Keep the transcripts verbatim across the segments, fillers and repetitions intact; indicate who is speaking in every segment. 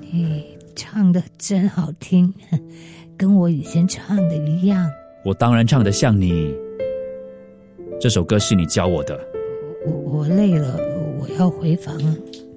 Speaker 1: 嘿，唱得真好听，跟我以前唱的一样。
Speaker 2: 我当然唱得像你。这首歌是你教我的。
Speaker 1: 我我累了，我要回房了。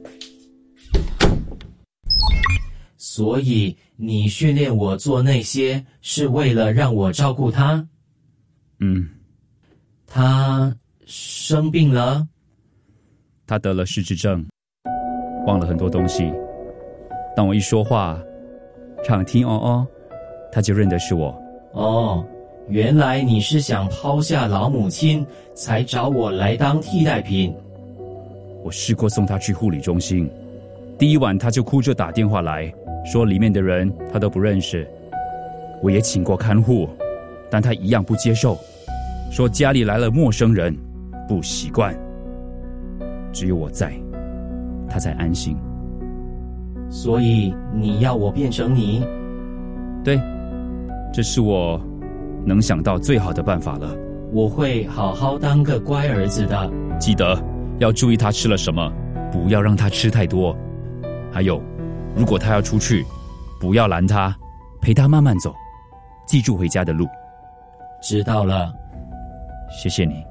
Speaker 3: 所以你训练我做那些，是为了让我照顾他？
Speaker 2: 嗯。
Speaker 3: 他生病了？
Speaker 2: 他得了失智症，忘了很多东西。当我一说话，唱听哦哦，他就认得是我。
Speaker 3: 哦，原来你是想抛下老母亲，才找我来当替代品。
Speaker 2: 我试过送他去护理中心，第一晚他就哭着打电话来，说里面的人他都不认识。我也请过看护，但他一样不接受，说家里来了陌生人，不习惯。只有我在，他才安心。
Speaker 3: 所以你要我变成你？
Speaker 2: 对，这是我能想到最好的办法了。
Speaker 3: 我会好好当个乖儿子的。
Speaker 2: 记得要注意他吃了什么，不要让他吃太多。还有，如果他要出去，不要拦他，陪他慢慢走，记住回家的路。
Speaker 3: 知道了。
Speaker 2: 谢谢你。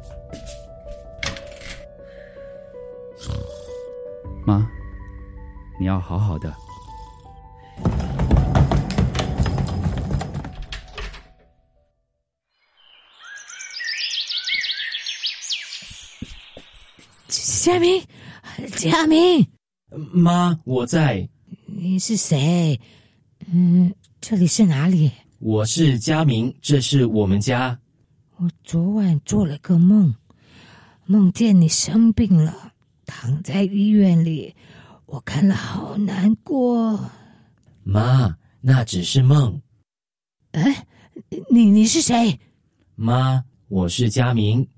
Speaker 2: 妈，你要好好的。
Speaker 1: 佳明，佳明，
Speaker 3: 妈，我在。
Speaker 1: 你是谁？嗯，这里是哪里？
Speaker 3: 我是佳明，这是我们家。
Speaker 1: 我昨晚做了个梦，梦见你生病了，躺在医院里，我看了好难过。
Speaker 3: 妈，那只是梦。
Speaker 1: 哎，你你是谁？
Speaker 3: 妈，我是佳明，